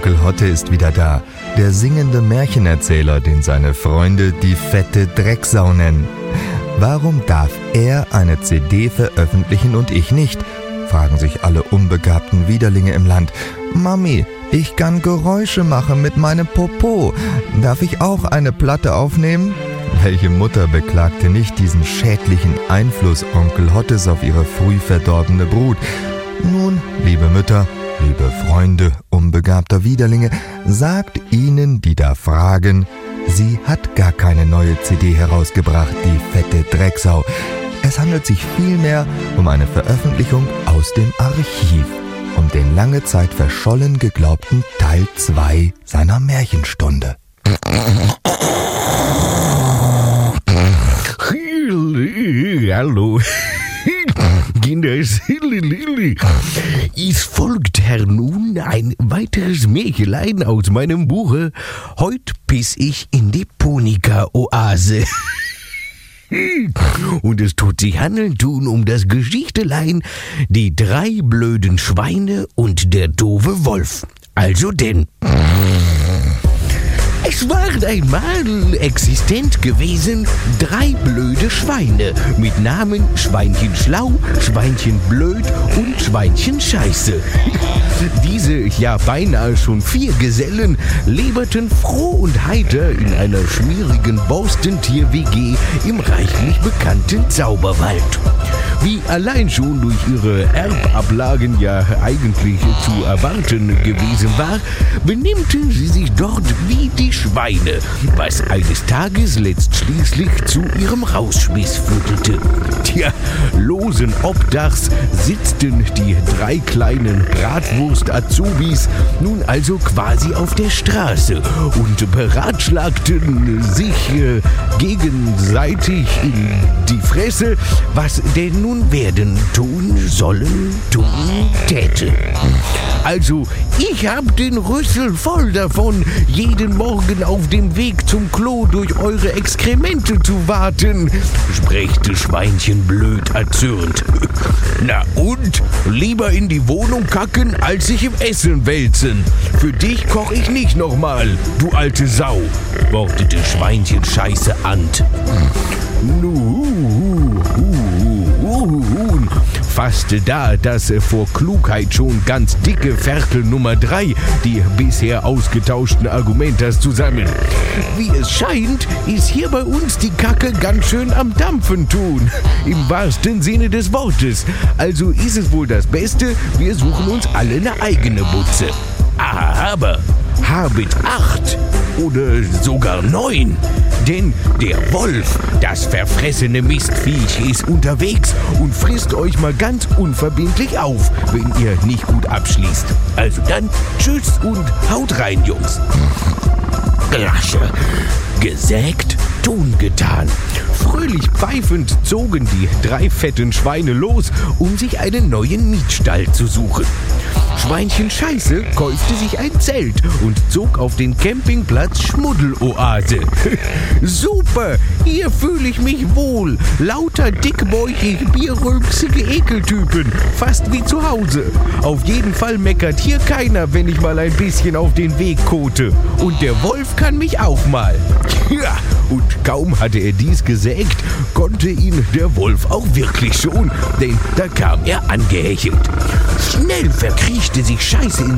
Onkel Hotte ist wieder da, der singende Märchenerzähler, den seine Freunde die fette Drecksau nennen. Warum darf er eine CD veröffentlichen und ich nicht? Fragen sich alle unbegabten Widerlinge im Land. Mami, ich kann Geräusche machen mit meinem Popo. Darf ich auch eine Platte aufnehmen? Welche Mutter beklagte nicht diesen schädlichen Einfluss Onkel Hottes auf ihre früh verdorbene Brut? Nun, liebe Mütter, liebe Freunde unbegabter Widerlinge, sagt ihnen, die da fragen, sie hat gar keine neue CD herausgebracht, die fette Drecksau. Es handelt sich vielmehr um eine Veröffentlichung aus dem Archiv, um den lange Zeit verschollen geglaubten Teil 2 seiner Märchenstunde. Hallo, Kinders, es folgt nun ein weiteres Märchlein aus meinem Buche. Heut piss ich in die Punika-Oase. Und es tut sich handeln tun um das Geschichtelein Die 3 blöden Schweine und der doofe Wolf. Also denn... Es waren einmal existent gewesen 3 blöde Schweine mit Namen Schweinchen Schlau, Schweinchen Blöd und Schweinchen Scheiße. Diese ja beinahe schon 4 Gesellen leberten froh und heiter in einer schmierigen Borstentier-WG im reichlich bekannten Zauberwald. Wie allein schon durch ihre Erbablagen ja eigentlich zu erwarten gewesen war, benimmten sie sich dort wie die Schweine, was eines Tages letztschließlich zu ihrem Rausschmiss führte. Tja, losen Obdachs sitzten die 3 kleinen Bratwurst-Azubis nun also quasi auf der Straße und beratschlagten sich gegenseitig in die Fresse, was denn nun werden, tun, sollen, tun, täte. Also, ich hab den Rüssel voll davon, jeden Morgen auf dem Weg zum Klo durch eure Exkremente zu warten, sprächte Schweinchen blöd erzürnt. Na und? Lieber in die Wohnung kacken, als sich im Essen wälzen. Für dich koch ich nicht nochmal, du alte Sau, wortete Schweinchen Scheiße Ant. Fasste da das vor Klugheit schon ganz dicke Ferkel Nummer 3 die bisher ausgetauschten Argumentas zusammen. Wie es scheint, ist hier bei uns die Kacke ganz schön am Dampfen tun. Im wahrsten Sinne des Wortes. Also ist es wohl das Beste, wir suchen uns alle eine eigene Butze. Aber habet 8 oder sogar 9, denn der Wolf, das verfressene Mistviech, ist unterwegs und frisst euch mal ganz unverbindlich auf, wenn ihr nicht gut abschließt. Also dann, tschüss und haut rein, Jungs. Gesägt, tun getan. Fröhlich pfeifend zogen die 3 fetten Schweine los, um sich einen neuen Mietstall zu suchen. Schweinchen Scheiße kaufte sich ein Zelt und zog auf den Campingplatz Schmuddeloase. Super, hier fühle ich mich wohl. Lauter dickbäuchig, bierrülpsige Ekeltypen, fast wie zu Hause. Auf jeden Fall meckert hier keiner, wenn ich mal ein bisschen auf den Weg kote. Und der Wolf kann mich auch mal. Ja, und kaum hatte er dies gesägt, konnte ihn der Wolf auch wirklich schon, denn da kam er angehechelt. Schnell verkriechte sich Scheiße in